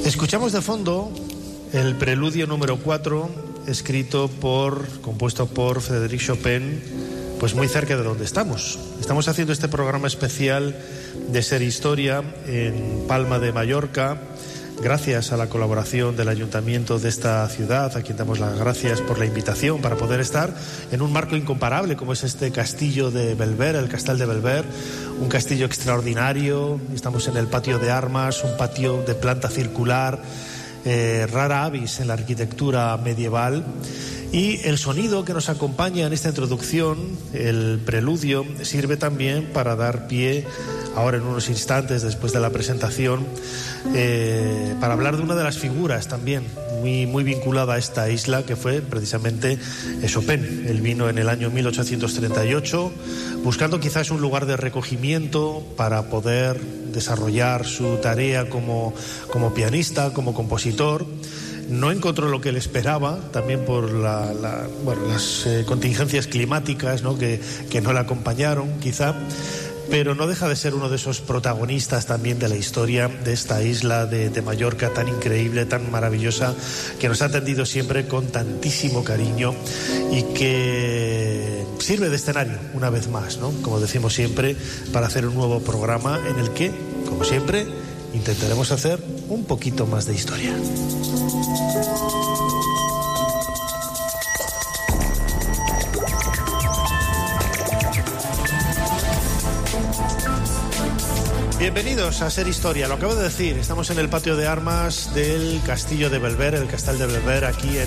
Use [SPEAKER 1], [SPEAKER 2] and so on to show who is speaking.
[SPEAKER 1] Escuchamos de fondo el preludio número 4, compuesto por Frédéric Chopin, pues muy cerca de donde estamos. Estamos haciendo este programa especial de Ser Historia en Palma de Mallorca, gracias a la colaboración del ayuntamiento de esta ciudad, a quien damos las gracias por la invitación para poder estar en un marco incomparable como es este castillo de Belver, el Castel de Belver, un castillo extraordinario. Estamos en el patio de armas, un patio de planta circular, rara avis en la arquitectura medieval. Y el sonido que nos acompaña en esta introducción, el preludio, sirve también para dar pie, ahora en unos instantes después de la presentación, para hablar de una de las figuras también muy vinculada a esta isla, que fue precisamente Chopin. Él vino en el año 1838 buscando quizás un lugar de recogimiento para poder desarrollar su tarea como pianista, como compositor. No encontró lo que él esperaba, también por las contingencias climáticas, ¿no? que no le acompañaron, quizá, pero no deja de ser uno de esos protagonistas también de la historia de esta isla de Mallorca tan increíble, tan maravillosa, que nos ha atendido siempre con tantísimo cariño y que sirve de escenario una vez más, ¿no? Como decimos siempre, para hacer un nuevo programa en el que, como siempre, intentaremos hacer un poquito más de historia. Bienvenidos a Ser Historia. Lo acabo de decir, estamos en el patio de armas del castillo de Belver, el Castel de Belver, aquí